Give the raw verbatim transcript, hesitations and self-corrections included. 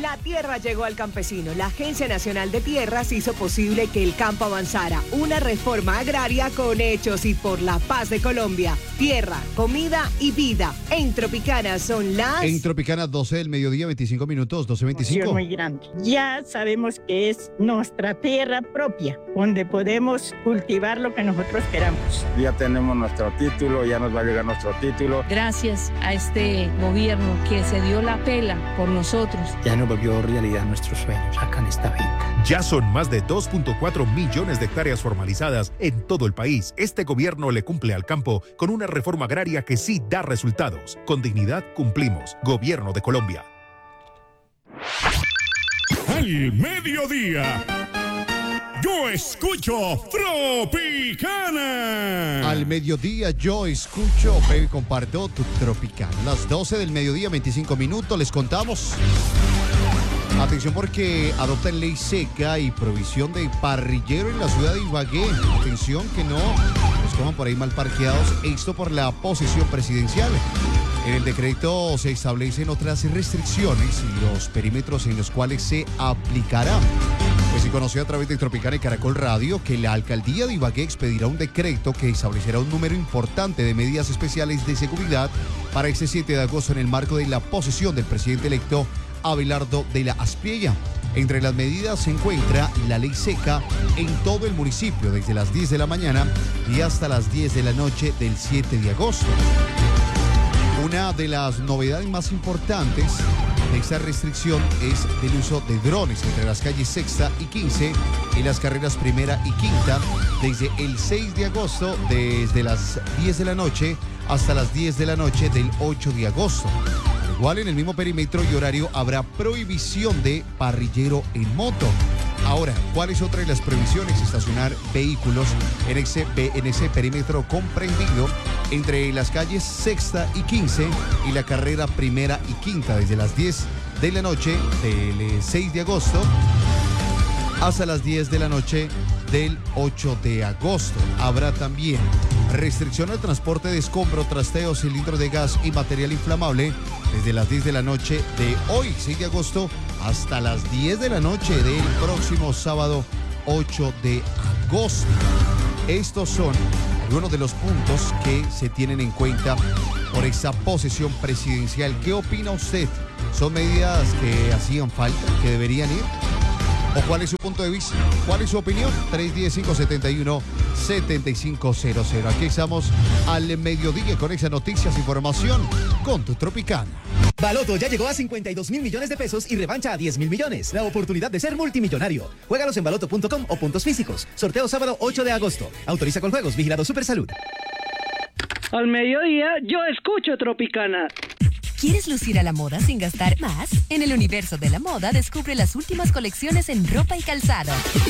La tierra llegó al campesino. La Agencia Nacional de Tierras hizo posible que el campo avanzara. Una reforma agraria con hechos y por la paz de Colombia. Tierra, comida y vida. En Tropicana son las... En Tropicana, doce del mediodía, veinticinco minutos, doce veinticinco. Muy grande. Ya sabemos que es nuestra tierra propia, donde podemos cultivar lo que nosotros queramos. Ya tenemos nuestro título, ya nos va a llegar nuestro título. Gracias a este gobierno que se dio la pela por nosotros. Ya nos volvió realidad nuestros sueños acá en esta finca. Ya son más de dos punto cuatro millones de hectáreas formalizadas en todo el país. Este gobierno le cumple al campo con una reforma agraria que sí da resultados. Con dignidad cumplimos. Gobierno de Colombia. Al mediodía, yo escucho Tropicana. Al mediodía yo escucho, Pepe, comparto tu Tropicana. Las doce del mediodía, veinticinco minutos, les contamos. Atención porque adoptan ley seca y provisión de parrillero en la ciudad de Ibagué. Atención que no los cojan por ahí mal parqueados. Esto por la posesión presidencial. En el decreto se establecen otras restricciones y los perímetros en los cuales se aplicará. Pues se conoció a través de Tropicana y Caracol Radio que la alcaldía de Ibagué expedirá un decreto que establecerá un número importante de medidas especiales de seguridad para este siete de agosto en el marco de la posesión del presidente electo Abelardo de la Aspiella. Entre las medidas se encuentra la ley seca en todo el municipio desde las diez de la mañana y hasta las diez de la noche del siete de agosto. Una de las novedades más importantes de esta restricción es el uso de drones entre las calles Sexta y quince y las carreras Primera y Quinta desde el seis de agosto, desde las diez de la noche hasta las diez de la noche del ocho de agosto. Al igual, en el mismo perímetro y horario habrá prohibición de parrillero en moto. Ahora, ¿cuál es otra de las prohibiciones? Estacionar vehículos en ese, en ese perímetro comprendido entre las calles Sexta y quince y la carrera Primera y Quinta desde las diez de la noche del seis de agosto hasta las diez de la noche del ocho de agosto. Habrá también restricción al transporte de escombro, trasteo, cilindros de gas y material inflamable desde las diez de la noche de hoy, seis de agosto, hasta las diez de la noche del próximo sábado, ocho de agosto. Estos son algunos de los puntos que se tienen en cuenta por esa posesión presidencial. ¿Qué opina usted? ¿Son medidas que hacían falta, que deberían ir? ¿O cuál es su punto de vista? ¿Cuál es su opinión? tres uno cero, cinco siete uno, siete cinco cero cero. Aquí estamos al mediodía con esas noticias, información con tu Tropicana. Baloto ya llegó a cincuenta y dos mil millones de pesos y revancha a diez mil millones. La oportunidad de ser multimillonario. Juégalos en baloto punto com o puntos físicos. Sorteo sábado ocho de agosto. Autoriza con juegos. Vigilado Supersalud. Al mediodía yo escucho Tropicana. ¿Quieres lucir a la moda sin gastar más? En el universo de la moda descubre las últimas colecciones en ropa y calzado.